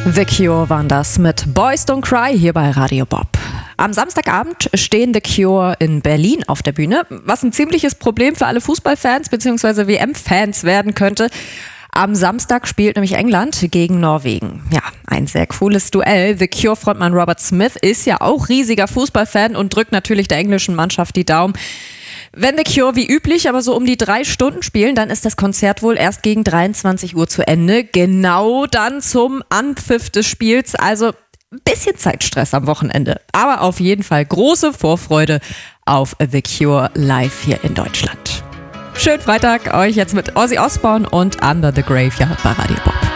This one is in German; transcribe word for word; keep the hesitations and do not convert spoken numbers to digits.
The Cure waren das mit Boys Don't Cry hier bei Radio Bob. Am Samstagabend stehen The Cure in Berlin auf der Bühne, was ein ziemliches Problem für alle Fußballfans bzw. W M-Fans werden könnte. Am Samstag spielt nämlich England gegen Norwegen. Ja, ein sehr cooles Duell. The Cure-Frontmann Robert Smith ist ja auch riesiger Fußballfan und drückt natürlich der englischen Mannschaft die Daumen. Wenn The Cure wie üblich aber so um die drei Stunden spielen, dann ist das Konzert wohl erst gegen dreiundzwanzig Uhr zu Ende. Genau dann zum Anpfiff des Spiels. Also ein bisschen Zeitstress am Wochenende. Aber auf jeden Fall große Vorfreude auf The Cure live hier in Deutschland. Schönen Freitag euch jetzt mit Ozzy Osbourne und Under the Graveyard bei Radio Bob.